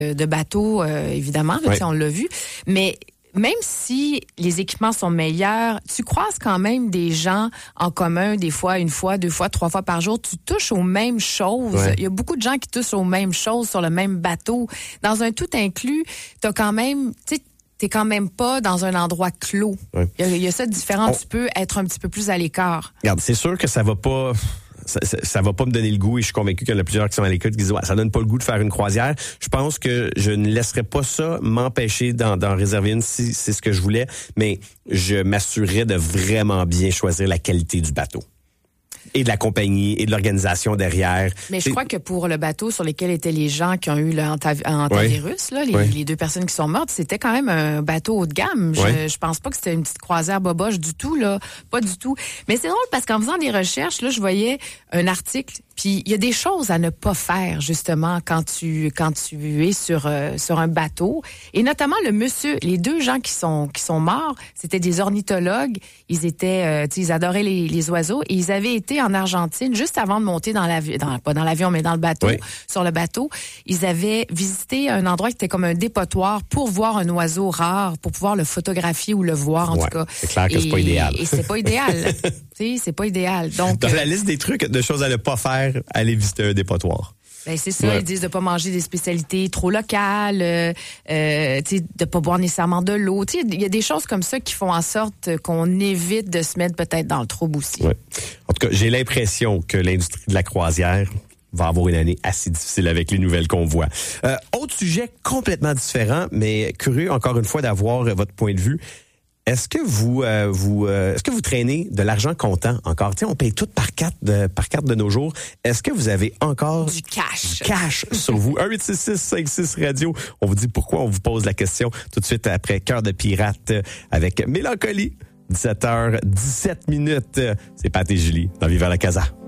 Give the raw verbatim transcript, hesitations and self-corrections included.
de bateaux, euh, évidemment, là, ouais. on l'a vu, mais même si les équipements sont meilleurs, tu croises quand même des gens en commun, des fois, une fois, deux fois, trois fois par jour. Tu touches aux mêmes choses. Ouais. Il y a beaucoup de gens qui touchent aux mêmes choses sur le même bateau. Dans un tout inclus, t'as quand même, tu sais, t'es quand même pas dans un endroit clos. Ouais. Il, y a, il y a ça de différent. On... Tu peux être un petit peu plus à l'écart. Regarde, c'est sûr que ça va pas... Ça, ça, ça va pas me donner le goût et je suis convaincu qu'il y en a plusieurs qui sont à l'écoute qui disent ouais, ça donne pas le goût de faire une croisière. Je pense que je ne laisserai pas ça m'empêcher d'en, d'en réserver une si c'est ce que je voulais, mais je m'assurerai de vraiment bien choisir la qualité du bateau. Et de la compagnie et de l'organisation derrière. Mais je c'est... crois que pour le bateau sur lequel étaient les gens qui ont eu le hantav- hantavirus, oui. là, les, oui. les deux personnes qui sont mortes, c'était quand même un bateau haut de gamme. Je, oui. je pense pas que c'était une petite croisière boboche du tout, là. Pas du tout. Mais c'est drôle parce qu'en faisant des recherches, là, je voyais un article. Puis il y a des choses à ne pas faire justement quand tu quand tu es sur euh, sur un bateau et notamment le monsieur, les deux gens qui sont qui sont morts, c'était des ornithologues, ils étaient euh, tu sais ils adoraient les, les oiseaux et ils avaient été en Argentine juste avant de monter dans l'avion dans pas dans l'avion mais dans le bateau, oui. sur le bateau, ils avaient visité un endroit qui était comme un dépotoir pour voir un oiseau rare, pour pouvoir le photographier ou le voir en ouais, tout cas. C'est clair que et, c'est pas idéal. Et c'est pas idéal. Tu sais, c'est pas idéal. Donc dans la liste des trucs de choses à ne pas faire, aller visiter un dépotoir. Ben c'est ça, ouais. ils disent de pas manger des spécialités trop locales, euh, euh, tu sais, de pas boire nécessairement de l'eau. Tu sais, il y a des choses comme ça qui font en sorte qu'on évite de se mettre peut-être dans le trouble aussi. Ouais. En tout cas, j'ai l'impression que l'industrie de la croisière va avoir une année assez difficile avec les nouvelles qu'on voit. Euh, autre sujet complètement différent, mais curieux encore une fois d'avoir votre point de vue. Est-ce que vous euh, vous euh, est-ce que vous traînez de l'argent comptant encore? Tiens, on paye tout par carte de par carte de nos jours. Est-ce que vous avez encore du cash, du cash sur vous? un huit six six cinq six radio. On vous dit pourquoi on vous pose la question tout de suite après Cœur de pirate avec Mélancolie. dix-sept heures dix-sept minutes. C'est Pat et Julie dans Viva la Casa.